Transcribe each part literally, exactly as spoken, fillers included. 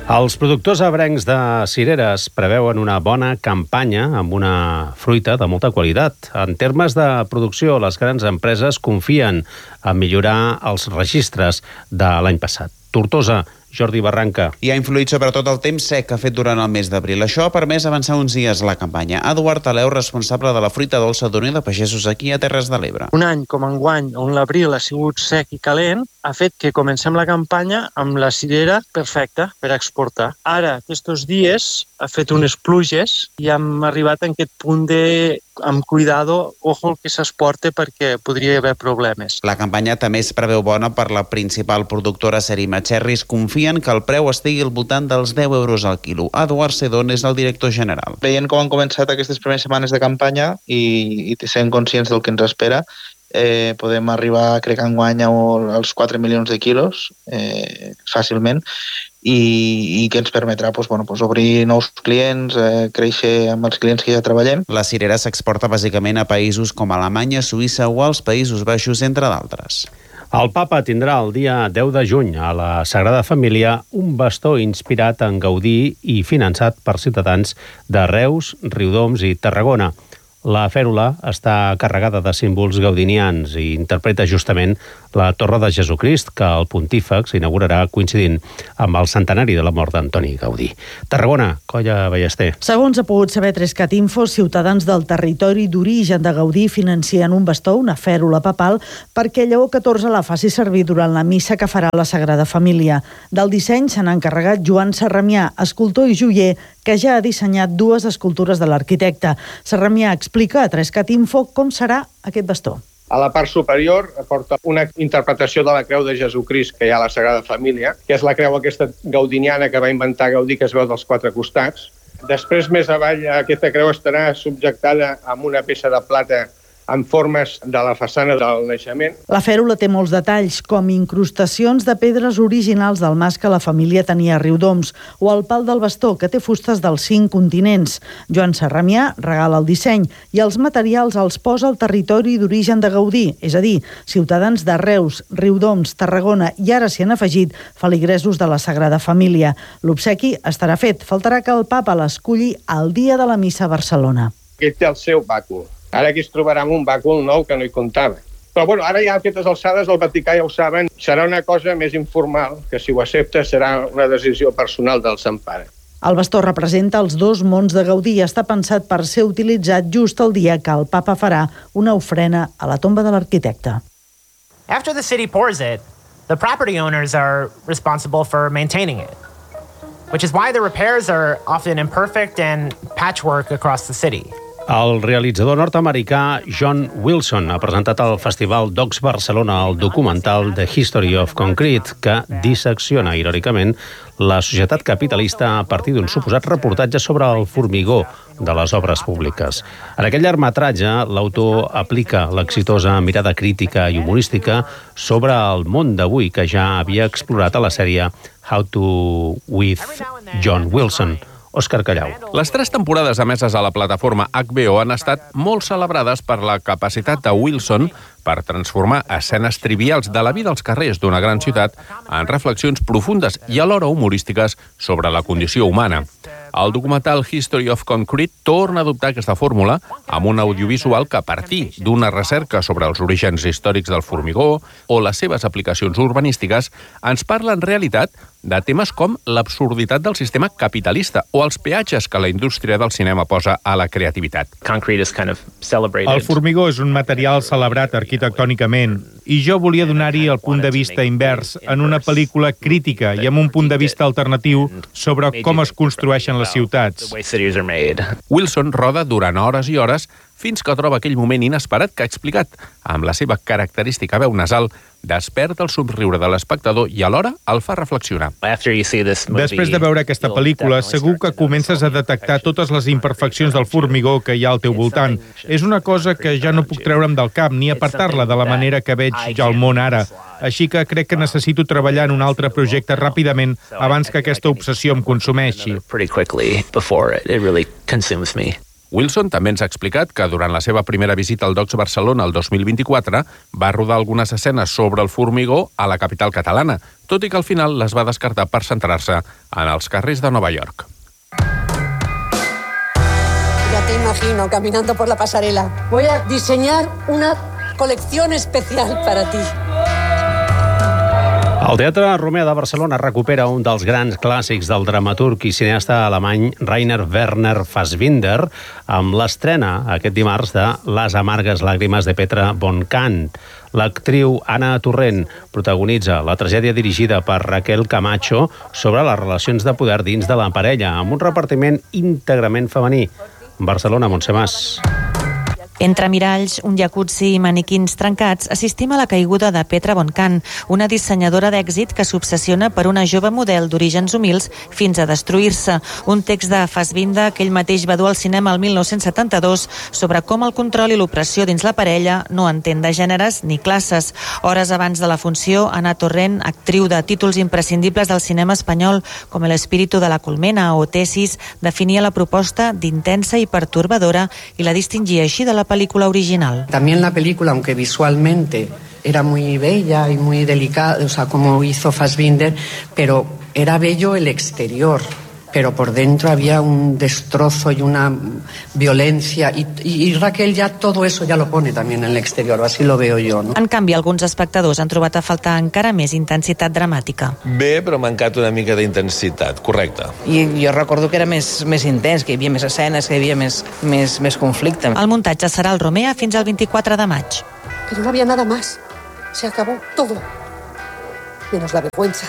Els productors ebrencs de cireres preveuen una bona campanya amb una fruita de molta qualitat. En termes de producció, les grans empreses confien en millorar els registres de l'any passat. Tortosa, Jordi Barranca. I ha influït sobretot el temps sec que ha fet durant el mes d'abril. Això ha permès avançar uns dies la campanya. Eduard Aleu, responsable de la fruita dolça d'Unió de Pagesos aquí a Terres de l'Ebre. Un any com enguany, on l'abril ha sigut sec i calent, ha fet que comencem la campanya amb la cirera perfecta per exportar. Ara, aquests dies, ha fet unes pluges i hem arribat en aquest punt de amb cuidado, ojo el que s'exporta perquè podria haver problemes. La campanya també es preveu bona per la principal productora Serima Cherries. Confien que el preu estigui al voltant dels deu euros al quilo. Eduard Sedón és el director general. Veient com han començat aquestes primeres setmanes de campanya i, i sent conscients del que ens espera, eh, podem arribar, crec, enguany als quatre milions de quilos eh, fàcilment i, i que ens permetrà doncs, bueno, doncs obrir nous clients, eh, créixer amb els clients que ja treballem. La cirera s'exporta bàsicament a països com Alemanya, Suïssa o als Països Baixos, entre d'altres. El papa tindrà el dia deu de juny a la Sagrada Família un bastó inspirat en Gaudí i finançat per ciutadans de Reus, Riudoms i Tarragona. La fèrula està carregada de símbols gaudinians i interpreta justament la Torre de Jesucrist que el pontífex inaugurarà coincidint amb el centenari de la mort d'Antoni Gaudí. Tarragona, Colla Ballester. Segons ha pogut saber Trescat Info, ciutadans del territori d'origen de Gaudí financien un bastó, una fèrula papal, perquè Lleó catorze la faci servir durant la missa que farà la Sagrada Família. Del disseny se n'ha encarregat Joan Serramià, escultor i joier, que ja ha dissenyat dues escultures de l'arquitecte. Serramià explica a Trescat Info com serà aquest bastó. A la part superior porta una interpretació de la creu de Jesucrist que hi ha a la Sagrada Família, que és la creu aquesta gaudiniana que va inventar Gaudí, que es veu dels quatre costats. Després, més avall, aquesta creu estarà subjectada amb una peça de plata en formes de la façana del naixement. La fèrula té molts detalls, com incrustacions de pedres originals del mas que la família tenia a Riudoms, o el pal del bastó, que té fustes dels cinc continents. Joan Serramià regala el disseny i els materials els posa al territori d'origen de Gaudí, és a dir, ciutadans de Reus, Riudoms, Tarragona i ara s'hi han afegit feligresos de la Sagrada Família. L'obsequi estarà fet, faltarà que el papa l'esculli el dia de la missa a Barcelona. Aquest té el seu bàcul. Ara aquí es trobarà amb un bàcul nou que no hi comptava. Però bueno, ara ja a aquestes alçades el Vaticà ja ho saben, serà una cosa més informal, que si ho accepta serà una decisió personal del Sant Pare. El bastó representa els dos mons de Gaudí i està pensat per ser utilitzat just el dia que el papa farà una ofrena a la tomba de l'arquitecte. After the city pours it, the property owners are responsible for maintaining it, which is why the repairs are often imperfect and patchwork across the city. El realitzador nord-americà John Wilson ha presentat al Festival Docs Barcelona el documental The History of Concrete, que dissecciona, irònicament, la societat capitalista a partir d'un suposat reportatge sobre el formigó de les obres públiques. En aquell llargmetratge, l'autor aplica l'exitosa mirada crítica i humorística sobre el món d'avui que ja havia explorat a la sèrie How to with John Wilson. Òscar Callau. Les tres temporades emeses a la plataforma H B O han estat molt celebrades per la capacitat de Wilson per transformar escenes trivials de la vida als carrers d'una gran ciutat en reflexions profundes i alhora humorístiques sobre la condició humana. El documental History of Concrete torna a adoptar aquesta fórmula amb un audiovisual que, a partir d'una recerca sobre els orígens històrics del formigó o les seves aplicacions urbanístiques, ens parla en realitat de temes com l'absurditat del sistema capitalista o els peatges que la indústria del cinema posa a la creativitat. El formigó és un material celebrat arquitectònicament i jo volia donar-hi el punt de vista invers en una pel·lícula crítica i amb un punt de vista alternatiu sobre com es construeixen les ciutats. Wilson roda durant hores i hores fins que troba aquell moment inesperat que ha explicat, amb la seva característica veu nasal, desperta el somriure de l'espectador i alhora el fa reflexionar. Després de veure aquesta pel·lícula, segur que comences a detectar totes les imperfeccions del formigó que hi ha al teu voltant. És una cosa que ja no puc treure'm del cap ni apartar-la de la manera que veig ja el món ara. Així que crec que necessito treballar en un altre projecte ràpidament abans que aquesta obsessió em consumeixi. Wilson també ens ha explicat que durant la seva primera visita al Docs Barcelona el dos mil vint-i-quatre va rodar algunes escenes sobre el formigó a la capital catalana, tot i que al final les va descartar per centrar-se en els carrers de Nova York. Ya te imagino caminando por la pasarela. Voy a diseñar una colección especial para ti. El Teatre Romea de Barcelona recupera un dels grans clàssics del dramaturg i cineasta alemany Rainer Werner Fassbinder amb l'estrena aquest dimarts de Les amargues làgrimes de Petra von Kant. L'actriu Anna Torrent protagonitza la tragèdia dirigida per Raquel Camacho sobre les relacions de poder dins de la parella, amb un repartiment íntegrament femení. Barcelona, Montse Mas. Entre miralls, un jacuzzi i maniquins trencats, assistim a la caiguda de Petra von Kant, una dissenyadora d'èxit que s'obsessiona per una jove model d'orígens humils fins a destruir-se. Un text de Fassbinder que ell mateix va dur al cinema el mil nou-cents setanta-dos sobre com el control i l'opressió dins la parella no entén de gèneres ni classes. Hores abans de la funció, Anna Torrent, actriu de títols imprescindibles del cinema espanyol com El espíritu de la colmena o Tesis, definia la proposta d'intensa i pertorbadora i la distingia així de la película original. También la película, aunque visualmente era muy bella y muy delicada, o sea, como hizo Fassbinder, pero era bello el exterior, pero por dentro había un destrozo y una violencia, y, y, y Raquel ya todo eso ya lo pone también en el exterior, así lo veo yo, ¿no? En canvi, alguns espectadors han trobat a faltar encara més intensitat dramàtica. Bé, però ha mancat una mica d'intensitat, correcte. I jo recordo que era més, més intens, que hi havia més escenes, que hi havia més, més, més conflicte. El muntatge serà al Romea fins al vint-i-quatre de maig. Pero no había nada más, se acabó todo, menos la vergüenza.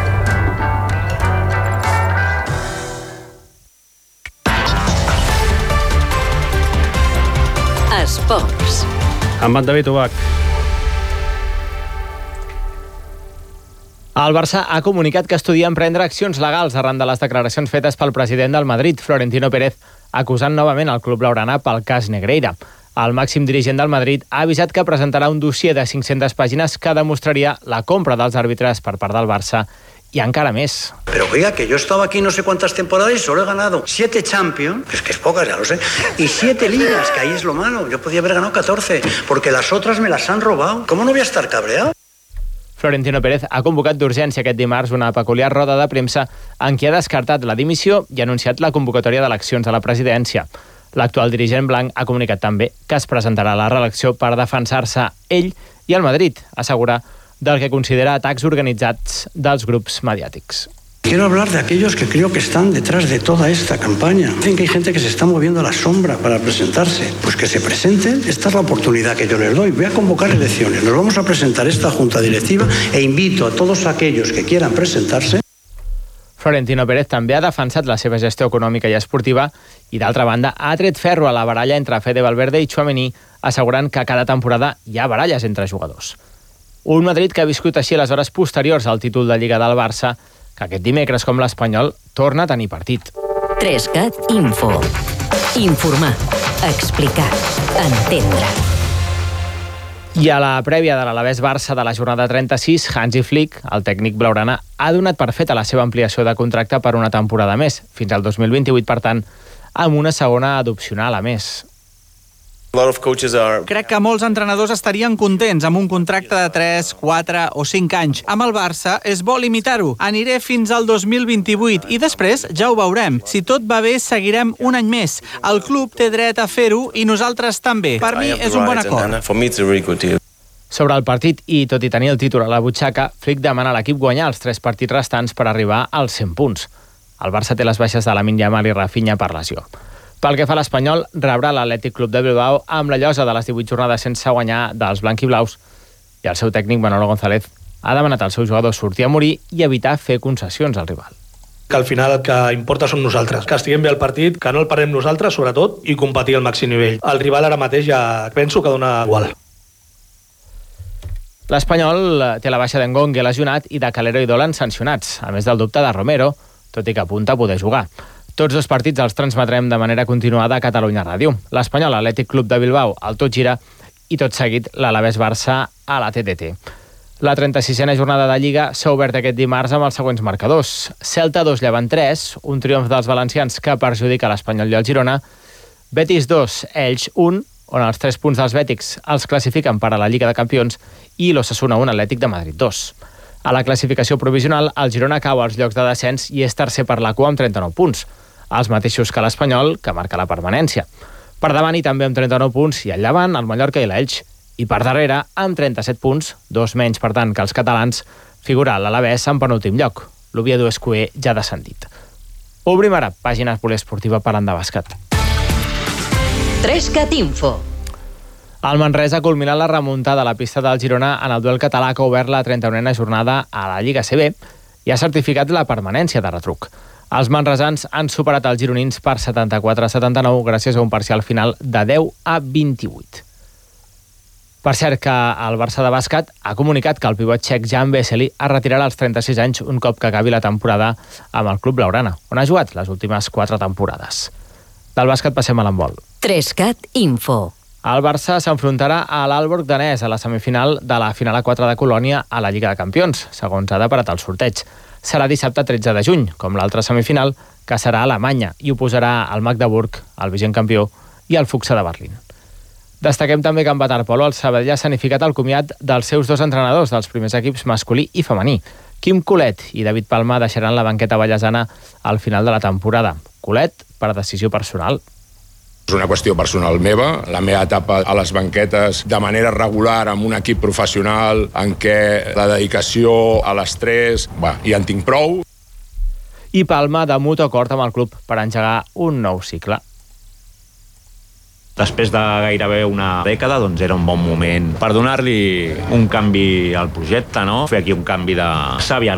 Esports. Amb en David Ubach. El Barça ha comunicat que estudia emprendre accions legals arran de les declaracions fetes pel president del Madrid, Florentino Pérez, acusant novament el club blaugrana pel cas Negreira. El màxim dirigent del Madrid ha avisat que presentarà un dossier de cinc-centes pàgines que demostraria la compra dels àrbitres per part del Barça y encara més. Pero oiga, que yo he estado aquí no sé cuántas temporadas y solo he ganado siete Champions, que es que es pocas, ya lo sé, y siete ligas, que ahí es lo malo. Yo podía haber ganado catorce, porque las otras me las han robado. ¿Cómo no voy a estar cabreado? Florentino Pérez ha convocat d'urgència aquest dimarts una peculiar roda de premsa en què ha descartat la dimissió i ha anunciat la convocatòria d'eleccions a la presidència. L'actual dirigent blanc ha comunicat també que es presentarà a la reelecció per defensar-se ell i el Madrid, assegura, del que considera atacs organitzats dels grups mediàtics. Quiero hablar de aquellos que creo que están detrás de toda esta campaña. Dicen que hay gente que se está moviendo a la sombra para presentarse. Pues que se presenten, esta es la oportunidad que yo les doy. Voy a convocar elecciones, nos vamos a presentar esta junta directiva e invito a todos aquellos que quieran presentarse. Florentino Pérez també ha defensat la seva gestió econòmica i esportiva i, d'altra banda, ha tret ferro a la baralla entre Fede Valverde i Tchouaméni, assegurant que cada temporada hi ha baralles entre jugadors. Un Madrid que ha viscut així les hores posteriors al títol de Lliga del Barça, que aquest dimecres, com l'Espanyol, torna a tenir partit. Trescat Info. Informar, explicar, entendre. I a la prèvia de l'Alavés Barça de la jornada trenta-sis, Hansi Flick, el tècnic blaugrana, ha donat per feta la seva ampliació de contracte per una temporada més, fins al dos mil vint-i-vuit, per tant, amb una segona adopcional a més. Crec que molts entrenadors estarien contents amb un contracte de tres, quatre o cinc anys. Amb el Barça és bo limitar-ho. Aniré fins al dos mil vint-i-vuit i després ja ho veurem. Si tot va bé, seguirem un any més. El club té dret a fer-ho i nosaltres també. Per mi és un bon acord. Sobre el partit i tot i tenir el títol a la butxaca, Flick demana a l'equip guanyar els tres partits restants per arribar als cent punts. El Barça té les baixes de Lamine Yamal i Rafinha per lesió. Pel que fa a l'Espanyol, rebrà l'Atlètic Club de Bilbao amb la llosa de les divuit jornades sense guanyar dels blanquiblaus i el seu tècnic Manolo González ha demanat als seus jugadors sortir a morir i evitar fer concessions al rival. Que al final el que importa som nosaltres, que estiguem bé al partit, que no el parem nosaltres, sobretot, i competir al màxim nivell. El rival ara mateix ja penso que dona igual. L'Espanyol té la baixa d'Engongue lesionat i de Calero i Dolan sancionats, a més del dubte de Romero, tot i que apunta a poder jugar. Tots dos partits els transmetrem de manera continuada a Catalunya Ràdio. L'Espanyol, l'Atlètic Club de Bilbao, el Tot Gira, i tot seguit l'Alavés Barça a la T D T. La trenta-sisena jornada de Lliga s'ha obert aquest dimarts amb els següents marcadors. Celta dos, Llevant tres, un triomf dels valencians que perjudica l'Espanyol i el Girona. Betis dos, Elx un, on els tres punts dels bètics els classifiquen per a la Lliga de Campions, i l'Osasuna un, Atlètic de Madrid dos. A la classificació provisional, el Girona cau als llocs de descens i és tercer per la cua amb trenta-nou punts, els mateixos que l'Espanyol, que marca la permanència. Per davant i també amb trenta-nou punts i al Llevant, el Mallorca i l'Elx. I per darrere, amb trenta-set punts, dos menys per tant que els catalans, figura l'Alavés en penúltim lloc. L'Oviedo Escuer ja descendit. Obrim ara pàgina poliesportiva parlant de bàsquet. Trescat Info. El Manresa ha culminat la remuntada a la pista del Girona en el duel català que ha obert la trenta-unena jornada a la Lliga C B i ha certificat la permanència de retruc. Els manresans han superat els gironins per setanta-quatre a setanta-nou gràcies a un parcial final de deu a vint-i-vuit. Per cert que el Barça de bàsquet ha comunicat que el pivot txec Jan Vesely es retirarà als trenta-sis anys un cop que acabi la temporada amb el club blaugrana, on ha jugat les últimes quatre temporades. Del bàsquet passem a l'handbol. Trescat Info. El Barça s'enfrontarà a l'Aalborg danès a la semifinal de la final a quatre de Colònia a la Lliga de Campions, segons ha deparat el sorteig. Serà dissabte tretze de juny, com l'altra semifinal, que serà a Alemanya, i oposarà al Magdeburg, el vigent campió, i el Fuxa de Berlín. Destaquem també que en waterpolo el Sabadell ha escenificat el comiat dels seus dos entrenadors dels primers equips masculí i femení. Quim Colet i David Palma deixaran la banqueta ballesana al final de la temporada. Colet, per decisió personal. És una qüestió personal meva, la meva etapa a les banquetes de manera regular amb un equip professional en què la dedicació a l'estrès, va, ja en tinc prou. I Palma de mutu acord amb el club per engegar un nou cicle. Després de gairebé una dècada, doncs era un bon moment per donar-li un canvi al projecte, no? Fer aquí un canvi de sàvia